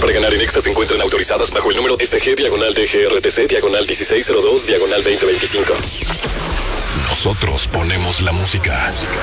para ganar en Exa se encuentran autorizadas bajo el número SG/DGRTC/1602/2025. Nosotros ponemos la música.